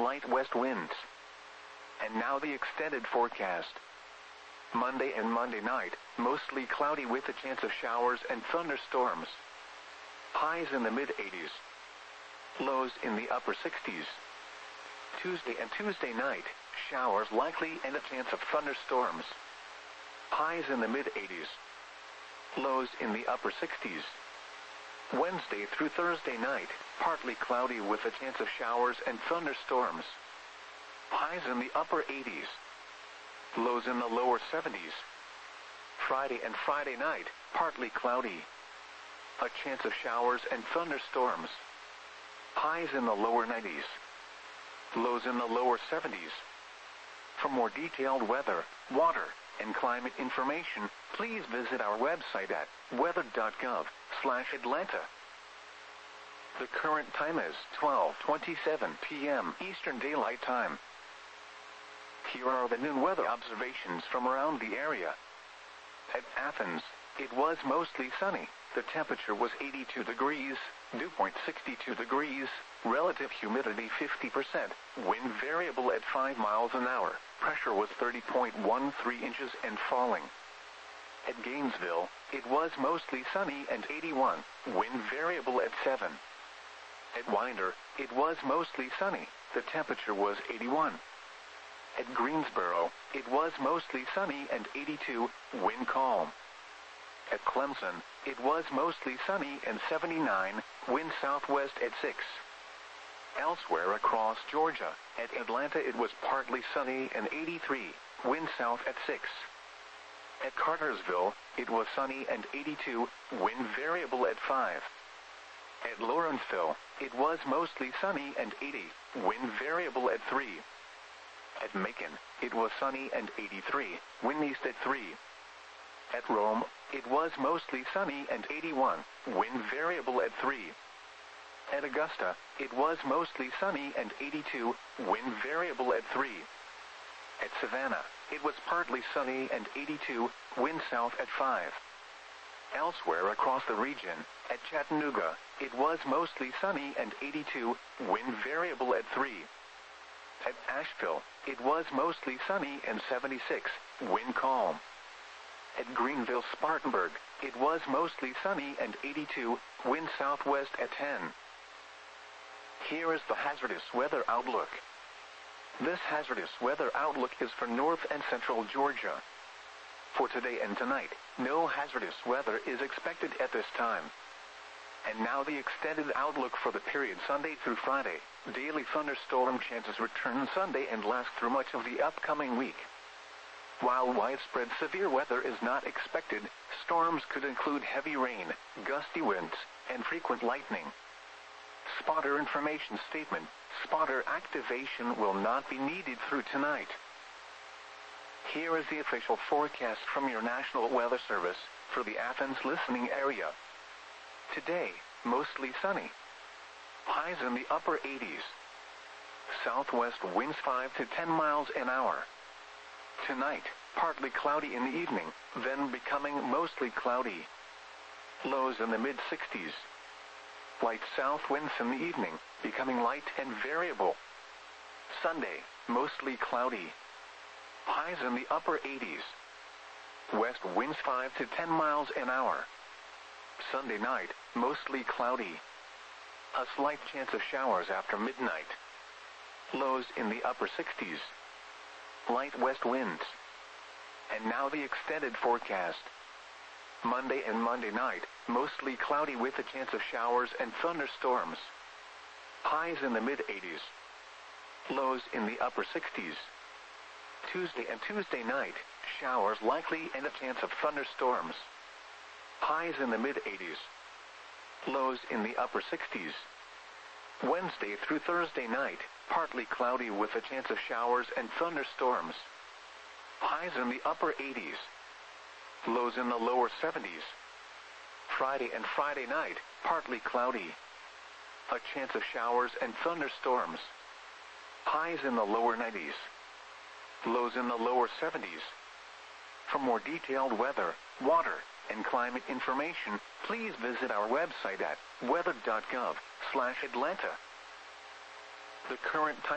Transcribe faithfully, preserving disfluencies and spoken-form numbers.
light west winds. And now the extended forecast. Monday and Monday night, mostly cloudy with a chance of showers and thunderstorms. Highs in the mid eighties. Lows in the upper sixties. Tuesday and Tuesday night, showers likely and a chance of thunderstorms. Highs in the mid eighties. Lows in the upper sixties. Wednesday through Thursday night, partly cloudy with a chance of showers and thunderstorms. Highs in the upper eighties. Lows in the lower seventies. Friday and Friday night, partly cloudy. A chance of showers and thunderstorms. Highs in the lower nineties. Lows in the lower seventies. For more detailed weather, water, and climate information, please visit our website at weather dot gov slash Atlanta. The current time is twelve twenty-seven p m Eastern Daylight Time. Here are the noon weather observations from around the area. At Athens, it was mostly sunny. The temperature was eighty-two degrees, dew point sixty-two degrees, relative humidity fifty percent, wind variable at five miles an hour, pressure was thirty point one three inches and falling. At Gainesville, it was mostly sunny and eighty-one, wind variable at seven. At Winder, it was mostly sunny, the temperature was eighty-one. At Greensboro, it was mostly sunny and eighty-two, wind calm. At Clemson, it was mostly sunny and seventy-nine, wind southwest at six. Elsewhere across Georgia, at Atlanta it was partly sunny and eighty-three, wind south at six. At Cartersville, it was sunny and eighty-two, wind variable at five. At Lawrenceville, it was mostly sunny and eighty, wind variable at three. At Macon, it was sunny and eighty-three, wind east at three. At Rome, it was mostly sunny and eighty-one, wind variable at three. At Augusta, it was mostly sunny and eighty-two, wind variable at three. At Savannah, it was partly sunny and eighty-two, wind south at five. Elsewhere across the region, at Chattanooga, it was mostly sunny and eighty-two, wind variable at three. At Asheville, it was mostly sunny and seventy-six, wind calm. At Greenville-Spartanburg, it was mostly sunny and eighty-two, wind southwest at ten. Here is the hazardous weather outlook. This hazardous weather outlook is for north and central Georgia. For today and tonight, no hazardous weather is expected at this time. And now the extended outlook for the period Sunday through Friday. Daily thunderstorm chances return Sunday and last through much of the upcoming week. While widespread severe weather is not expected, storms could include heavy rain, gusty winds, and frequent lightning. Spotter information statement: spotter activation will not be needed through tonight. Here is the official forecast from your National Weather Service for the Athens listening area. Today, mostly sunny. Highs in the upper eighties. Southwest winds five to ten miles an hour. Tonight, partly cloudy in the evening, then becoming mostly cloudy. Lows in the mid sixties. Light south winds in the evening, becoming light and variable. Sunday, mostly cloudy. Highs in the upper eighties. West winds five to ten miles an hour. Sunday night, mostly cloudy. A slight chance of showers after midnight. Lows in the upper sixties. Light west winds. And now the extended forecast. Monday and Monday night, mostly cloudy with a chance of showers and thunderstorms. Highs in the mid eighties. Lows in the upper sixties. Tuesday and Tuesday night, showers likely and a chance of thunderstorms. Highs in the mid eighties. Lows in the upper sixties. Wednesday through Thursday night, partly cloudy with a chance of showers and thunderstorms. Highs in the upper eighties. Lows in the lower seventies. Friday and Friday night, partly cloudy. A chance of showers and thunderstorms. Highs in the lower nineties. Lows in the lower seventies. For more detailed weather, water, and climate information, please visit our website at weather dot gov slash Atlanta. The current time